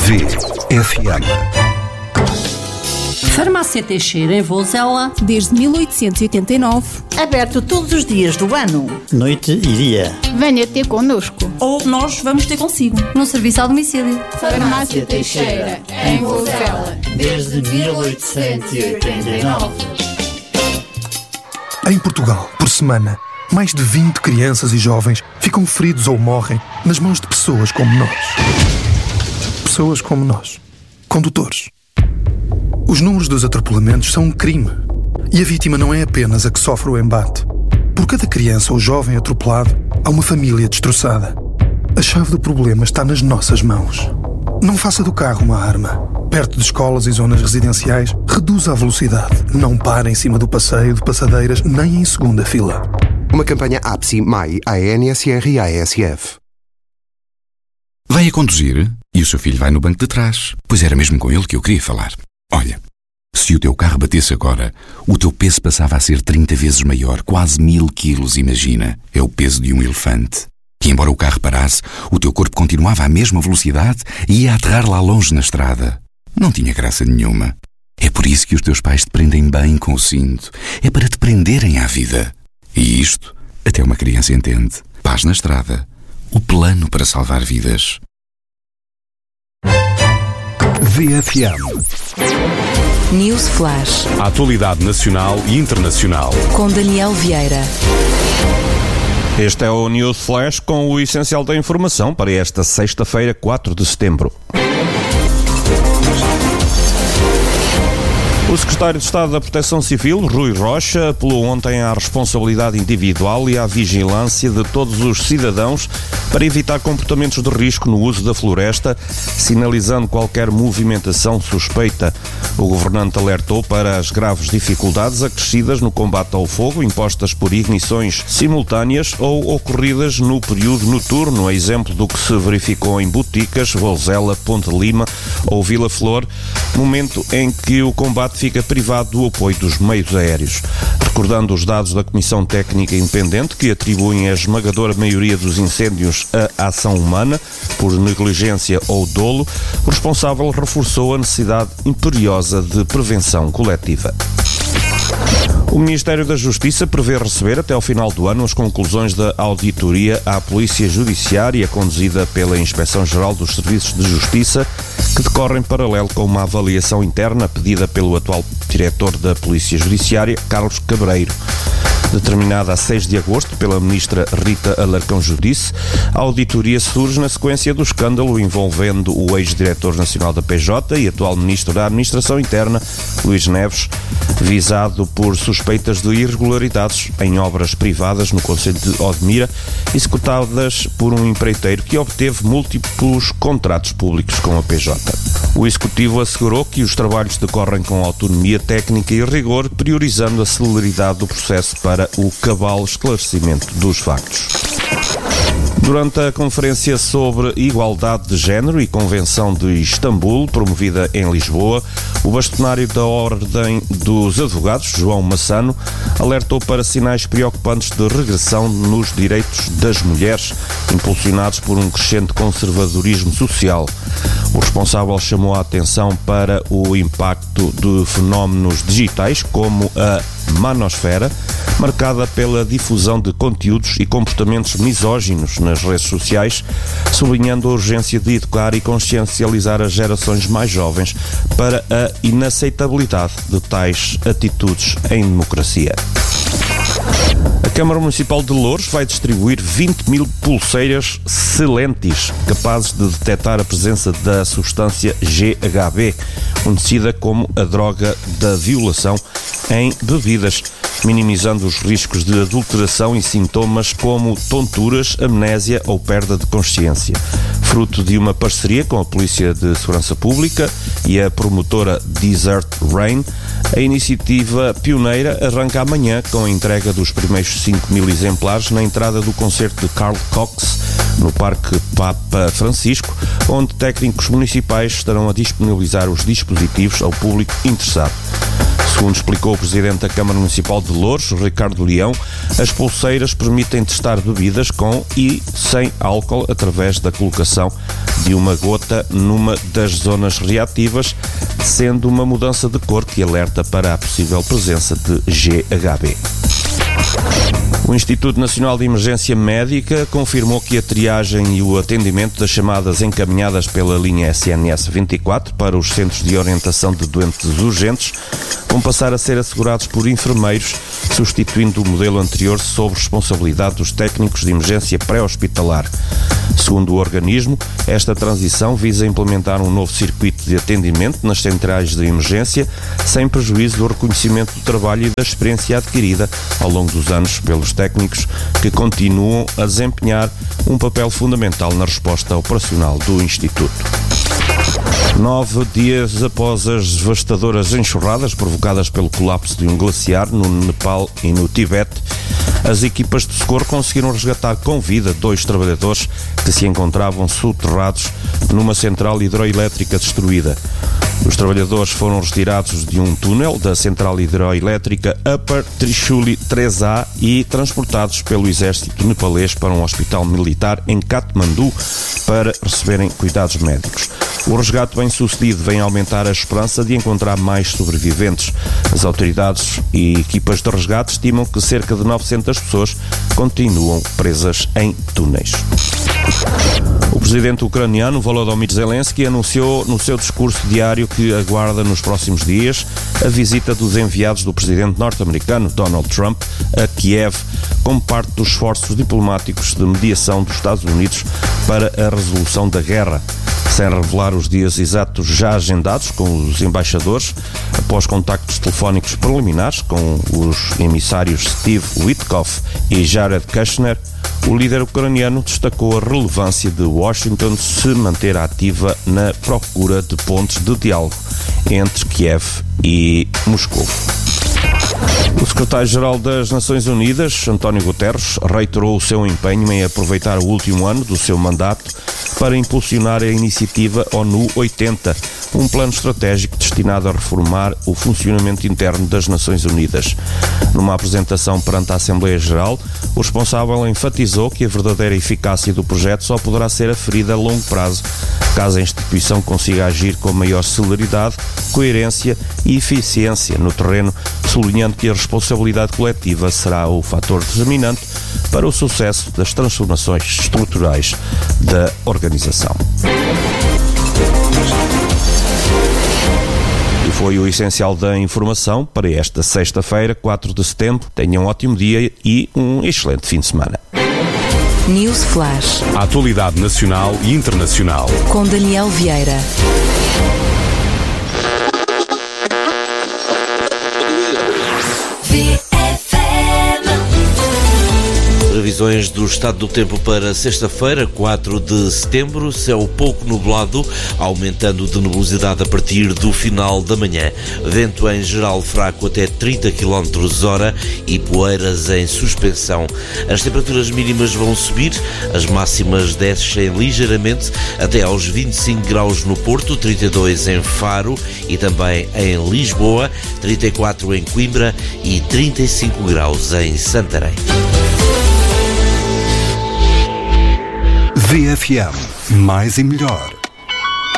VFM. Farmácia Teixeira, em Vozela, desde 1889. Aberto todos os dias do ano. Noite e dia. Venha ter connosco. ou nós vamos ter consigo, no serviço ao domicílio. Farmácia Teixeira, em Vozela, Desde 1889. Em Portugal, por semana, mais de 20 crianças e jovens ficam feridos ou morrem nas mãos de pessoas como nós. Pessoas como nós. Condutores. Os números dos atropelamentos são um crime. E a vítima não é apenas a que sofre o embate. Por cada criança ou jovem atropelado, há uma família destroçada. A chave do problema está nas nossas mãos. Não faça do carro uma arma. Perto de escolas e zonas residenciais, reduza a velocidade. Não pare em cima do passeio de passadeiras, nem em segunda fila. Uma campanha APSI, MAI, ANSR e ASF. Vai a conduzir e o seu filho vai no banco de trás. Pois era mesmo com ele que eu queria falar. Olha, se o teu carro batesse agora, o teu peso passava a ser 30 vezes maior, quase 1000 quilos, imagina. É o peso de um elefante. E embora o carro parasse, o teu corpo continuava à mesma velocidade e ia aterrar lá longe na estrada. Não tinha graça nenhuma. É por isso que os teus pais te prendem bem com o cinto. É para te prenderem à vida. E isto, até uma criança entende. Paz na estrada. O plano para salvar vidas. VFM. News Flash. A atualidade nacional e internacional. Com Daniel Vieira. Este é o News Flash com o essencial da informação para esta sexta-feira, 4 de setembro. O secretário de Estado da Proteção Civil, Rui Rocha, apelou ontem à responsabilidade individual e à vigilância de todos os cidadãos para evitar comportamentos de risco no uso da floresta, sinalizando qualquer movimentação suspeita. O governante alertou para as graves dificuldades acrescidas no combate ao fogo, impostas por ignições simultâneas ou ocorridas no período noturno, a exemplo do que se verificou em Boticas, Vozela, Ponte Lima ou Vila Flor, momento em que o combate fica privado do apoio dos meios aéreos. Recordando os dados da Comissão Técnica Independente, que atribuem a esmagadora maioria dos incêndios à ação humana, por negligência ou dolo, o responsável reforçou a necessidade imperiosa de prevenção coletiva. O Ministério da Justiça prevê receber até ao final do ano as conclusões da auditoria à Polícia Judiciária conduzida pela Inspeção-Geral dos Serviços de Justiça, que decorre em paralelo com uma avaliação interna pedida pelo atual diretor da Polícia Judiciária, Carlos Cabreiro. Determinada a 6 de agosto pela ministra Rita Alarcão Judice, a auditoria surge na sequência do escândalo envolvendo o ex-diretor nacional da PJ e atual ministro da Administração Interna, Luís Neves, visado por suspeitas de irregularidades em obras privadas no concelho de Odmira, executadas por um empreiteiro que obteve múltiplos contratos públicos com a PJ. O Executivo assegurou que os trabalhos decorrem com autonomia técnica e rigor, priorizando a celeridade do processo para o cabal esclarecimento dos factos. Durante a conferência sobre igualdade de género e Convenção de Istambul, promovida em Lisboa, o bastonário da Ordem dos Advogados, João Massano, alertou para sinais preocupantes de regressão nos direitos das mulheres, impulsionados por um crescente conservadorismo social. O responsável chamou a atenção para o impacto de fenómenos digitais como a manosfera, marcada pela difusão de conteúdos e comportamentos misóginos nas redes sociais, sublinhando a urgência de educar e consciencializar as gerações mais jovens para a inaceitabilidade de tais atitudes em democracia. A Câmara Municipal de Louros vai distribuir 20.000 pulseiras Celentis, capazes de detectar a presença da substância GHB, conhecida como a droga da violação, em bebidas, minimizando os riscos de adulteração e sintomas como tonturas, amnésia ou perda de consciência. Fruto de uma parceria com a Polícia de Segurança Pública e a promotora Desert Rain, a iniciativa pioneira arranca amanhã com a entrega dos primeiros 5.000 exemplares na entrada do concerto de Carl Cox, no Parque Papa Francisco, onde técnicos municipais estarão a disponibilizar os dispositivos ao público interessado. Segundo explicou o Presidente da Câmara Municipal de Louros, Ricardo Leão, as pulseiras permitem testar bebidas com e sem álcool através da colocação de uma gota numa das zonas reativas, sendo uma mudança de cor que alerta para a possível presença de GHB. O Instituto Nacional de Emergência Médica confirmou que a triagem e o atendimento das chamadas encaminhadas pela linha SNS 24 para os Centros de Orientação de Doentes Urgentes vão passar a ser assegurados por enfermeiros, substituindo o modelo anterior sob responsabilidade dos técnicos de emergência pré-hospitalar. Segundo o organismo, esta transição visa implementar um novo circuito de atendimento nas centrais de emergência, sem prejuízo do reconhecimento do trabalho e da experiência adquirida ao longo dos anos pelos técnicos que continuam a desempenhar um papel fundamental na resposta operacional do Instituto. 9 dias após as devastadoras enxurradas provocadas pelo colapso de um glaciar no Nepal e no Tibete, as equipas de socorro conseguiram resgatar com vida 2 trabalhadores que se encontravam soterrados numa central hidroelétrica destruída. Os trabalhadores foram retirados de um túnel da central hidroelétrica Upper Trishuli 3A e transportados pelo exército nepalês para um hospital militar em Katmandu para receberem cuidados médicos. O resgate bem-sucedido vem aumentar a esperança de encontrar mais sobreviventes. As autoridades e equipas de resgate estimam que cerca de 900 pessoas continuam presas em túneis. O presidente ucraniano Volodymyr Zelensky anunciou no seu discurso diário que aguarda nos próximos dias a visita dos enviados do presidente norte-americano Donald Trump a Kiev como parte dos esforços diplomáticos de mediação dos Estados Unidos para a resolução da guerra. Sem revelar os dias exatos já agendados com os embaixadores, após contactos telefónicos preliminares com os emissários Steve Witkoff e Jared Kushner, o líder ucraniano destacou a relevância de Washington se manter ativa na procura de pontos de diálogo entre Kiev e Moscou. O secretário-geral das Nações Unidas, António Guterres, reiterou o seu empenho em aproveitar o último ano do seu mandato para impulsionar a iniciativa ONU 80, um plano estratégico destinado a reformar o funcionamento interno das Nações Unidas. Numa apresentação perante a Assembleia Geral, o responsável enfatizou que a verdadeira eficácia do projeto só poderá ser aferida a longo prazo, caso a instituição consiga agir com maior celeridade, coerência e eficiência no terreno, sublinhando que a responsabilidade coletiva será o fator determinante para o sucesso das transformações estruturais da organização. E foi o essencial da informação para esta sexta-feira, 4 de setembro. Tenham um ótimo dia e um excelente fim de semana. News Flash. A atualidade nacional e internacional. Com Daniel Vieira. Previsões do estado do tempo para sexta-feira, 4 de setembro, céu pouco nublado, aumentando de nebulosidade a partir do final da manhã. Vento em geral fraco até 30 km/h e poeiras em suspensão. As temperaturas mínimas vão subir, as máximas descem ligeiramente até aos 25 graus no Porto, 32 em Faro e também em Lisboa, 34 em Coimbra e 35 graus em Santarém. VFM, mais e melhor.